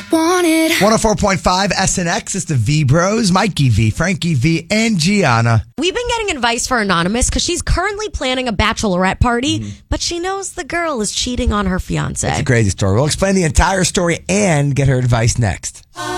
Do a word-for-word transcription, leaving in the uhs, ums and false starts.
wanted. one oh four point five S N X is the V Bros, Mikey V, Frankie V, and Gianna. We've been getting advice for Anonymous because she's currently planning a bachelorette party, mm. but she knows the girl is cheating on her fiancé. It's a crazy story. We'll explain the entire story and get her advice next.